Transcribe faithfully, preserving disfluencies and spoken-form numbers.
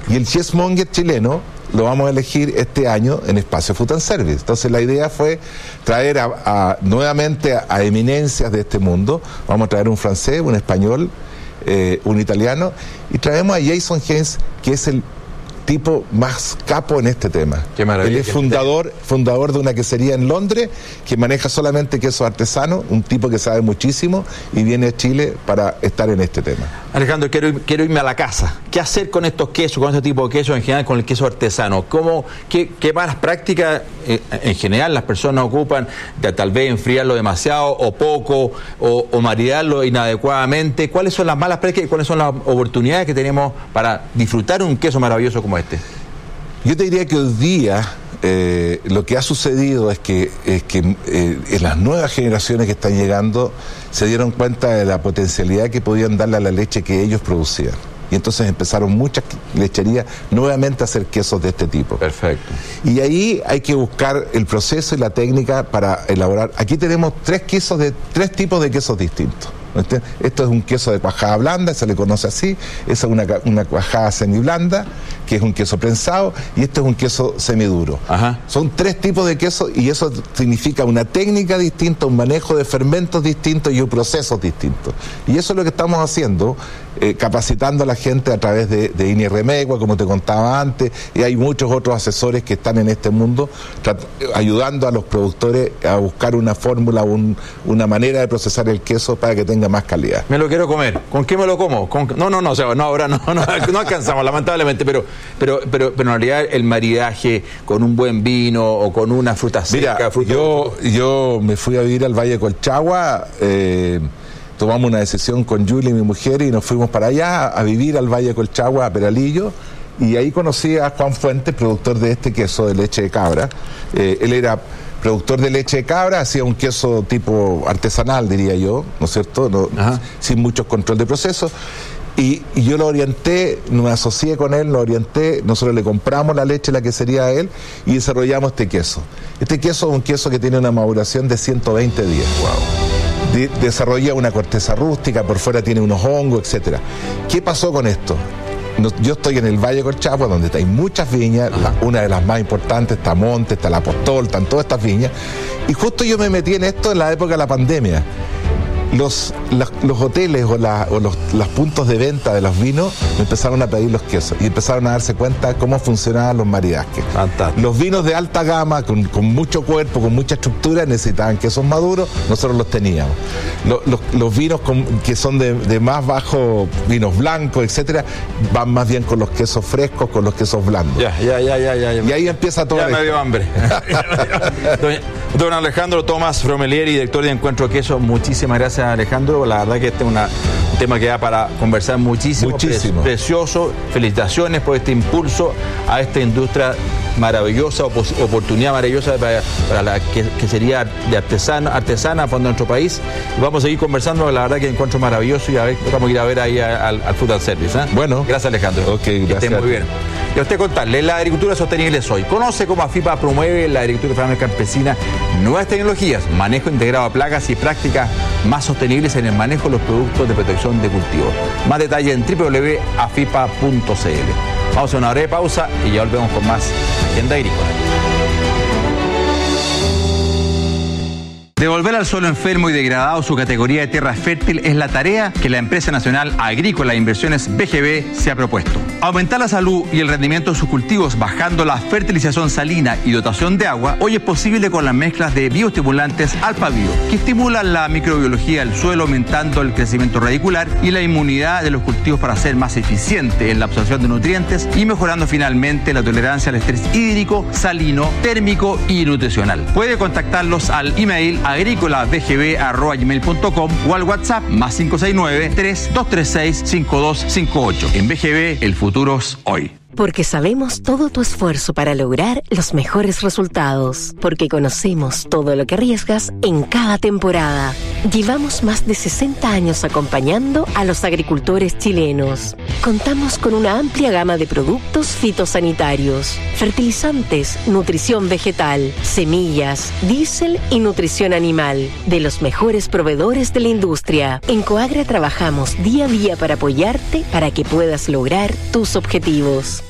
Y el cheesemonger chileno lo vamos a elegir este año en Espacio Food and Service. Entonces la idea fue traer a, a, nuevamente a, a eminencias de este mundo. Vamos a traer un francés, un español, eh, un italiano, y traemos a Jason Haynes, que es el tipo más capo en este tema. Qué maravilla. Él es fundador, fundador de una quesería en Londres que maneja solamente quesos artesanos, un tipo que sabe muchísimo y viene a Chile para estar en este tema. Alejandro, quiero, quiero irme a la casa. ¿Qué hacer con estos quesos, con este tipo de quesos en general, con el queso artesano? ¿Cómo, qué, qué malas prácticas eh, en general las personas ocupan de tal vez enfriarlo demasiado o poco o, o maridarlo inadecuadamente? ¿Cuáles son las malas prácticas y cuáles son las oportunidades que tenemos para disfrutar un queso maravilloso como este? Yo te diría que hoy día eh, lo que ha sucedido es que, es que eh, en las nuevas generaciones que están llegando se dieron cuenta de la potencialidad que podían darle a la leche que ellos producían. Y entonces empezaron muchas lecherías nuevamente a hacer quesos de este tipo. Perfecto. Y ahí hay que buscar el proceso y la técnica para elaborar. Aquí tenemos tres quesos de tres tipos de quesos distintos. Esto es un queso de cuajada blanda, se le conoce así. Esa es una, una cuajada semiblanda, que es un queso prensado, y este es un queso semiduro. Ajá. Son tres tipos de queso y eso significa una técnica distinta, un manejo de fermentos distintos y un procesos distintos. Y eso es lo que estamos haciendo, eh, capacitando a la gente a través de, de I N I Remegua, como te contaba antes, y hay muchos otros asesores que están en este mundo ayudando a los productores a buscar una fórmula, un, una manera de procesar el queso para que tenga más calidad. Me lo quiero comer. ¿Con qué me lo como? ¿Con... No, no, no, o sea, no, ahora no, no, no alcanzamos, lamentablemente, pero, pero, pero, pero en realidad el maridaje con un buen vino o con una fruta seca. Mira, fruta... yo, yo me fui a vivir al Valle de Colchagua, eh, tomamos una decisión con Julie, mi mujer, y nos fuimos para allá a vivir al Valle de Colchagua, a Peralillo, y ahí conocí a Juan Fuentes, productor de este queso de leche de cabra. Eh, él era productor de leche de cabra, hacía un queso tipo artesanal, diría yo, ¿no es cierto? No, sin mucho control de proceso. Y, y yo lo orienté, me asocié con él, lo orienté, nosotros le compramos la leche, la quesería a él, y desarrollamos este queso. Este queso es un queso que tiene una maduración de ciento veinte días. Wow. De, desarrolla una corteza rústica, por fuera tiene unos hongos, etcétera. ¿Qué pasó con esto? Yo estoy en el Valle de Colchagua, donde hay muchas viñas, la, una de las más importantes, está Monte, está La Apóstol, están todas estas viñas, y justo yo me metí en esto en la época de la pandemia. Los, los, los hoteles o, la, o los, los puntos de venta de los vinos me empezaron a pedir los quesos y empezaron a darse cuenta cómo funcionaban los maridajes. Fantástico. Los vinos de alta gama, con, con mucho cuerpo, con mucha estructura, necesitaban quesos maduros, nosotros los teníamos. Los, los, los vinos con, que son de, de más bajo, vinos blancos, etcétera, van más bien con los quesos frescos, con los quesos blandos. Ya, ya, ya, ya, ya. Y ahí empieza todo. Ya me dio hambre. don, don Alejandro Tomás Fromelieri, director de Encuentro de Queso, muchísimas gracias, Alejandro. La verdad que este es una, un tema que da para conversar muchísimo. Muchísimo. Pre precioso. Felicitaciones por este impulso a esta industria maravillosa, oportunidad maravillosa para, para la que, que sería de artesana, artesana a fondo de nuestro país. Y vamos a seguir conversando, la verdad que encuentro maravilloso, y a ver, vamos a ir a ver ahí al, al Food and Service. ¿eh? Bueno. Gracias, Alejandro. Ok, gracias. Que estén muy bien. Y a usted contarle, la agricultura sostenible es hoy. Conoce cómo AFIPA promueve la agricultura familiar campesina, nuevas tecnologías, manejo integrado a plagas y prácticas más sostenibles en el manejo de los productos de protección de cultivo. Más detalle en doble u doble u doble u punto afipa punto c l. Vamos a una breve pausa y ya volvemos con más Agenda Agrícola. Devolver al suelo enfermo y degradado su categoría de tierra fértil es la tarea que la Empresa Nacional Agrícola de Inversiones B G B se ha propuesto. Aumentar la salud y el rendimiento de sus cultivos bajando la fertilización salina y dotación de agua hoy es posible con las mezclas de bioestimulantes Alpha-Bio, que estimulan la microbiología del suelo aumentando el crecimiento radicular y la inmunidad de los cultivos para ser más eficiente en la absorción de nutrientes y mejorando finalmente la tolerancia al estrés hídrico, salino, térmico y nutricional. Puede contactarlos al email agrícola b g b arroba gmail punto com o al WhatsApp más cinco seis nueve, tres dos tres seis, cinco dos cinco ocho. En B G B, el futuro es hoy. Porque sabemos todo tu esfuerzo para lograr los mejores resultados. Porque conocemos todo lo que arriesgas en cada temporada. Llevamos más de sesenta años acompañando a los agricultores chilenos. Contamos con una amplia gama de productos fitosanitarios, fertilizantes, nutrición vegetal, semillas, diésel y nutrición animal, de los mejores proveedores de la industria. En Coagra trabajamos día a día para apoyarte para que puedas lograr tus objetivos.